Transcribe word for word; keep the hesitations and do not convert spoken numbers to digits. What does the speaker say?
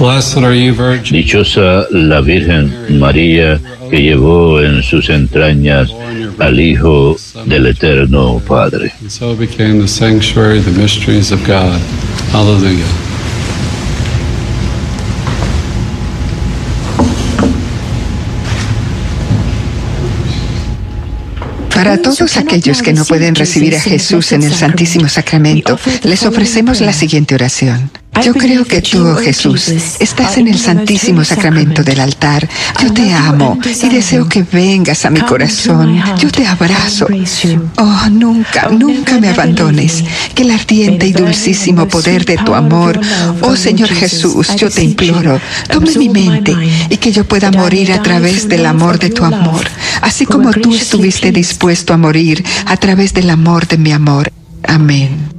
Dichosa la Virgen María que llevó en sus entrañas al Hijo del Eterno Padre. Para todos aquellos que no pueden recibir a Jesús en el Santísimo Sacramento, les ofrecemos la siguiente oración. Yo creo que tú, oh Jesús, estás en el Santísimo Sacramento del altar. Yo te amo y deseo que vengas a mi corazón. Yo te abrazo. Oh, nunca, nunca me abandones. Que el ardiente y dulcísimo poder de tu amor, oh Señor Jesús, yo te imploro, tome mi mente y que yo pueda morir a través del amor de tu amor, así como tú estuviste dispuesto a morir a través del amor de mi amor. Amén.